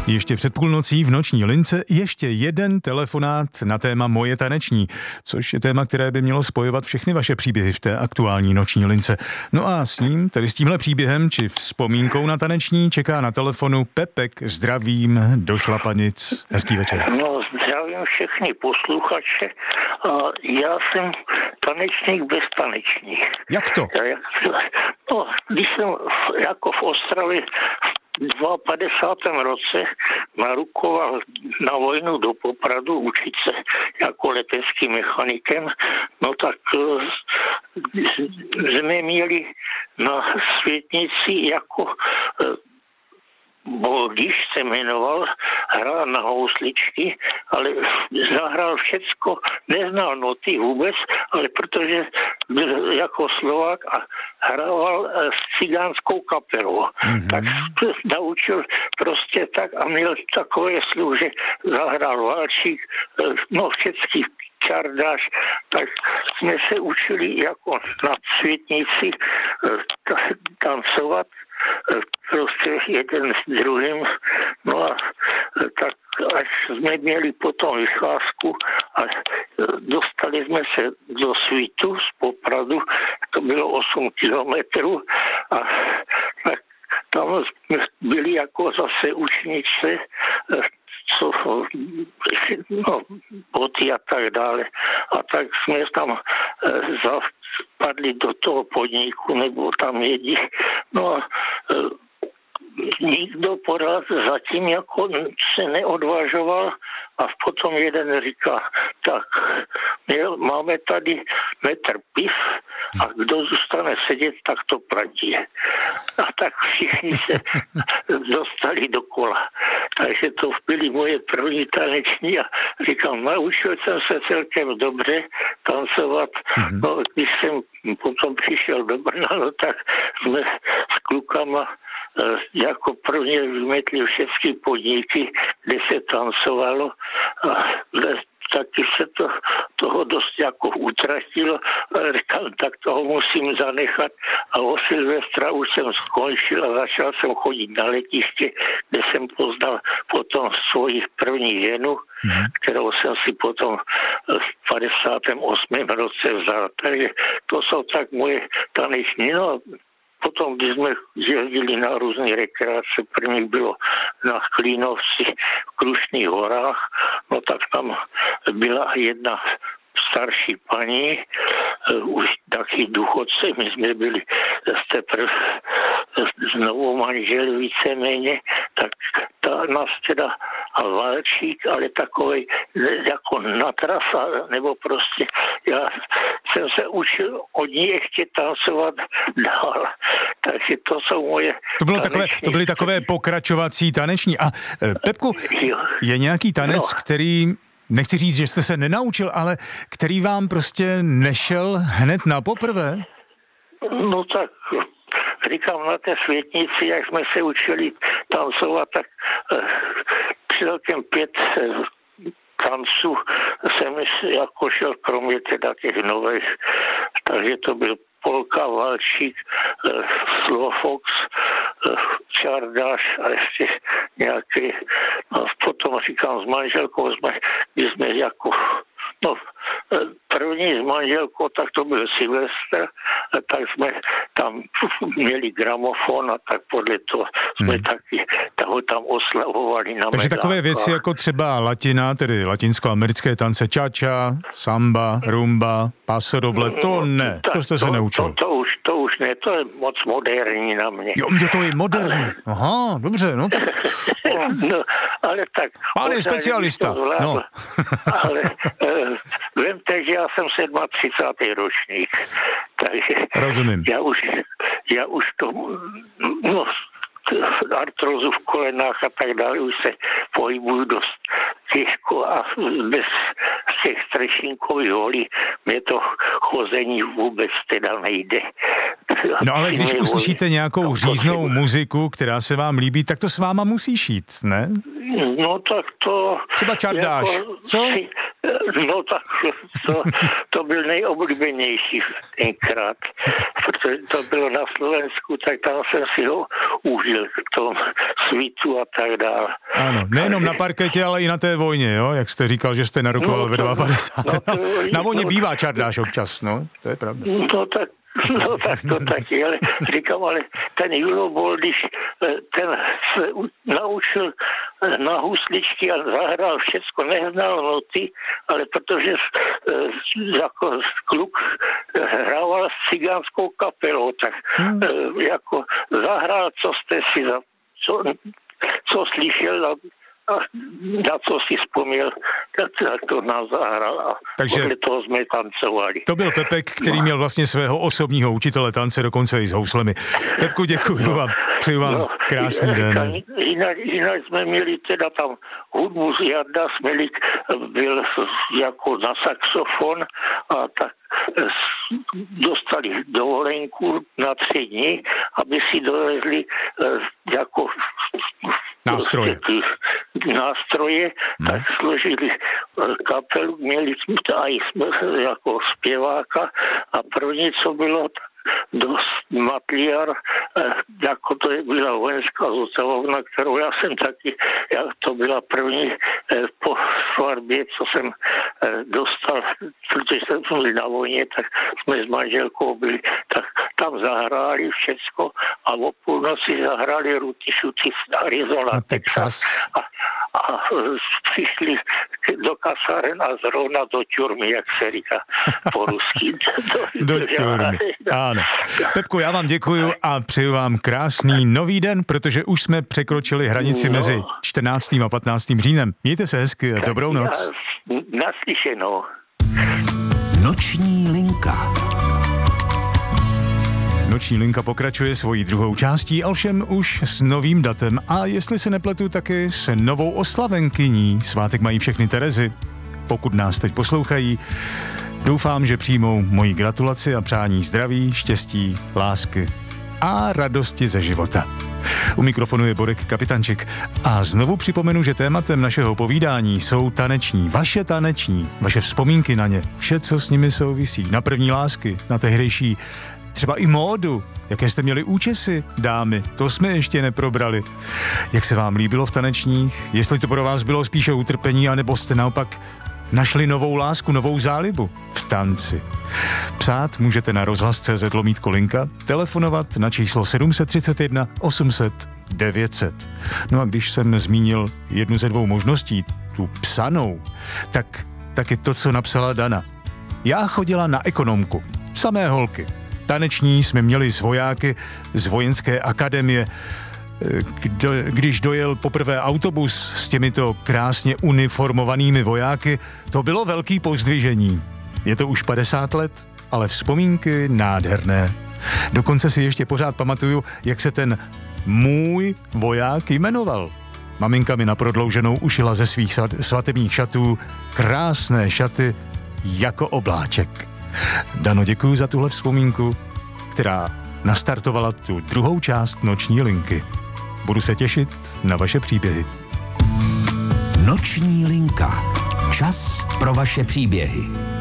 Ještě před půlnocí v noční lince ještě jeden telefonát na téma Moje taneční, což je téma, které by mělo spojovat všechny vaše příběhy v té aktuální noční lince. No a s ním, tedy s tímhle příběhem či vzpomínkou na taneční, čeká na telefonu Pepek. Zdravím do Šlapanic. Hezký večer. No, zdravím všechny posluchače. Já jsem tanečník bez tanečních. Jak to? No, když jsem jako v Ostravě v 52. roce narukoval na vojnu do Popradu učit se jako leteckým mechanikem, no tak jsme měli na Světnici jako Boldiš se jmenoval, hrál na housličky, ale zahrál všecko, neznal noty vůbec, ale protože byl jako Slovák a hrával s cigánskou kapelou. Tak naučil prostě tak a měl takové sluch, že zahrál valčík, no všecky Čardáš, tak jsme se učili jako na Světnici tancovat prostě jeden s druhým, no a tak až jsme měli potom vycházku a dostali jsme se do Svítu z Popradu, to bylo 8 kilometrů a tak tam jsme byli jako zase učnice, co, no, boty a tak dále. A tak jsme tam zapadli do toho podniku, nebo tam jedí. No a nikdo pořád zatím jako se neodvažoval a potom jeden říká, tak máme tady metr piv a kdo zůstane sedět, tak to platí. A tak všichni se dostali do kola. Takže to byly moje první taneční a říkám, naučil jsem se celkem dobře tancovat. No, když jsem potom přišel do Brna, no, tak jsme s klukama jako prvně vymetli všechny podniky, kde se tancovalo a taky se toho dost jako utratilo, ale říkal, tak toho musím zanechat a o Silvestra už jsem skončil a začal jsem chodit na letiště, kde jsem poznal potom svoji první ženu, kterou jsem si potom v 58. roce vzal. Takže to jsou tak moje taneční. No, potom, když jsme jezdili na různé rekreace, první bylo na Klínovci v Krušných horách, no tak tam byla jedna starší paní, už taky důchodce, my jsme byli teprve znovu manželi víceméně, tak ta nás teda a valčík, ale takovej jako natrasa, nebo prostě já jsem se učil od ní ještě tancovat dál. Takže to jsou moje to byly takové pokračovací taneční. A Pepku, je nějaký tanec, který, nechci říct, že jste se nenaučil, ale který vám prostě nešel hned na poprvé? No tak říkám, na té Světnici, jak jsme se učili tancovat, tak celkem 5 tanců jsem jako šel, kromě teda těch nových, takže to byl polka, valčík, slowfox, čardáš a ještě nějaký, no potom říkám s manželkou, jsme jako, no první s manželkou, tak to byl Silvestr, tak jsme tam měli gramofon a tak podle toho jsme taky toho tam oslavovali na Takže medákách. takové věci jako třeba latina, tedy latinsko-americké tance cha-cha, samba, rumba, paso doble, to ne, to jste se neučil. To už ne, to je moc moderní na mě. Jo, to je moderní. Aha, dobře, no tak. No, ale tak. Pán je specialista. No. Ale vemte, že já jsem 37. ročník. Takže rozumím. Já už to, no, artrozu v kolenách a tak dále, už se pohybuju dost těžko a bez těch strešníkových holí mě to chození vůbec teda nejde. No ale když uslyšíte nějakou říznou muziku, která se vám líbí, tak to s váma musí šít, ne? No tak to... Třeba čardáš, jako, co? No tak to byl nejoblíbenější tenkrát, protože to bylo na Slovensku, tak tam jsem si ho užil v tom svítu a tak dále. Ano, nejenom na parketě, ale i na té vojně, jo? Jak jste říkal, že jste narukoval ve 52. Na vojně bývá čardáš občas, no, to je pravda. No tak to taky, ale říkám, ale ten Julobol, když ten se naučil na husličky a zahrál všecko, neznal noty, ale protože jako kluk hrával s cigánskou kapelou, tak jako zahrál, co jste si co slyšel a na co si vzpomněl, tak to nás zahral a podle toho jsme tancovali. To byl Pepek, který měl vlastně svého osobního učitele tance, dokonce i s houslemi. Pepku, děkuju a přeju vám krásný den. Jinak jsme měli teda tam hudbu z Jarda Smelik, byl jako na saxofon a tak dostali dovolenku na 3 dny, aby si dovezli jako nástroje, tak složili kapelu, měli aj jako zpěváka a pro něco bylo dost matliar, jako to byla vojenská zůstavovna, kterou já jsem taky, to byla první po svatbě, co jsem dostal, protože jsem byl na vojně, tak jsme s manželkou byli, tak tam zahráli všecko a o půlnoci zahráli Ruty Šuty z Arizona, Texas. A přišli do kasáren a zrovna do tjurmy, jak se říká po rusky. Do tjurmy, ano. Pepku, já vám děkuju a přeju vám krásný nový den, protože už jsme překročili hranici mezi 14. a 15. říjnem. Mějte se hezky a dobrou noc. Naslyšenou. Noční linka. Noční linka pokračuje svojí druhou částí, ovšem už s novým datem a jestli se nepletu, taky s novou oslavenkyní. Svátek mají všechny Terezy. Pokud nás teď poslouchají, doufám, že přijmou moji gratulaci a přání zdraví, štěstí, lásky a radosti ze života. U mikrofonu je Borek Kapitančik a znovu připomenu, že tématem našeho povídání jsou vaše vzpomínky na ně, vše, co s nimi souvisí, na první lásky, na tehdejší třeba i módu, jaké jste měli účesy, dámy, to jsme ještě neprobrali. Jak se vám líbilo v tanečních, jestli to pro vás bylo spíše utrpení, anebo jste naopak našli novou lásku, novou zálibu v tanci. Psát můžete na rozhlas.cz/linka, telefonovat na číslo 731 800 900. No a když jsem zmínil jednu ze 2 možností, tu psanou, tak je to, co napsala Dana. Já chodila na ekonomku, samé holky. Taneční jsme měli s vojáky z vojenské akademie. Když dojel poprvé autobus s těmito krásně uniformovanými vojáky, to bylo velký pozdvižení. Je to už 50 let, ale vzpomínky nádherné. Dokonce si ještě pořád pamatuju, jak se ten můj voják jmenoval. Maminka mi na prodlouženou ušila ze svých svatebních šatů krásné šaty jako obláček. Dano, děkuji za tuhle vzpomínku, která nastartovala tu druhou část noční linky. Budu se těšit na vaše příběhy. Noční linka. Čas pro vaše příběhy.